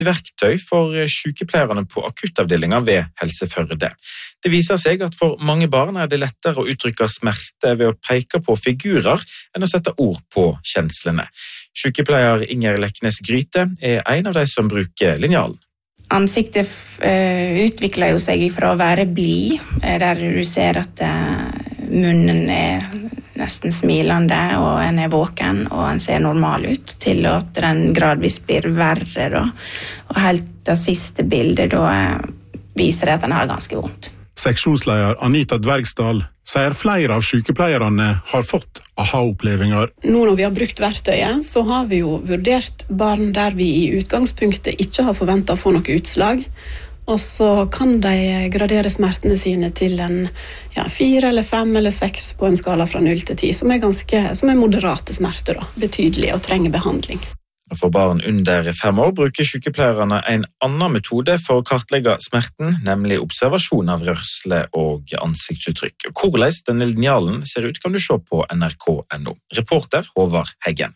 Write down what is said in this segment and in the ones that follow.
verktøy for sykepleierne på akuttavdelingen ved Helse Førde. Det viser seg at for mange barn det lettere å uttrykke smerte ved å peke på figurer enn å sette ord på kjenslene. Sykepleier Inger Leknes Gryte en av de som bruker linjalen. Ansiktet utvikler jo seg fra å være blid, der du ser at munnen nesten smilende, og en våken, og en ser normal ut, til at den gradvis blir verre da. Og helt det siste bildet da viser det at den har ganske vondt. Seksjonsleder Anita Dvergsdal sier flere av sykepleierne har fått aha-opplevelser. Nå når vi har brukt verktøyet, så har vi jo vurdert barn der vi i utgangspunktet ikke har forventet å få noe utslag. Og så kan de gradere smertene sine til en 4 eller 5 eller 6 på en skala fra 0 til 10, som moderate smerter, da, betydelig og trenger behandling. For barn under 5 år bruker sykepleierne en annen metode for å kartlegge smerten, nemlig observasjon av rørsle og ansiktsuttrykk. Hvordan denne linjalen ser ut kan du se på nrk.no. Reporter Håvard Heggen.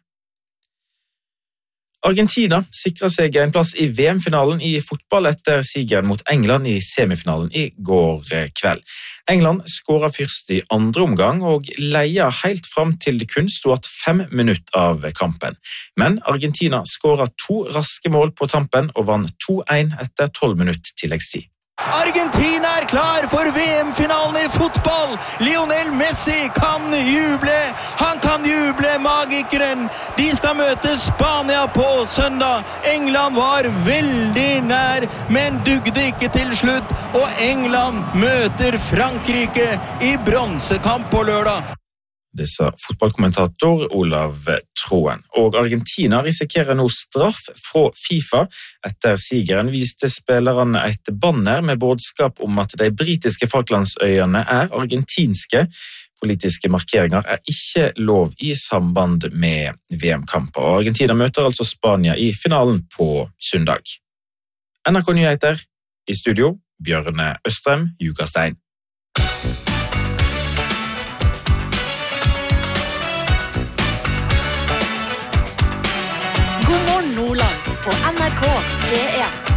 Argentina sikrer seg en plass i VM-finalen i fotball etter sigeren mot England i semifinalen i går kveld. England skåret først i andre omgang og leia helt fram til det kun stod at 5 minutter av kampen. Men Argentina skåret 2 raske mål på tampen og vant 2-1 etter 12 minutter tilleggstid. Argentina klar for VM-finalen i fotball. Lionel Messi kan juble. Han kan juble, magikeren. De skal møte Spania på søndag. England var veldig nær, men dugde ikke til slutt. Og England møter Frankrike i bronsekamp på lørdag. Det sa fotballkommentator Olav Troen. Og Argentina risikerer nå straff fra FIFA. Etter sigeren viste spillerne et banner med budskap om at de britiske Falklandsøyene argentinske. Politiske markeringer ikke lov i samband med VM-kamper. Argentina møter altså Spania i finalen på søndag. NRK Nyheter i studio, Bjørne Østrem, Jukastein. Nordland på NRK P1.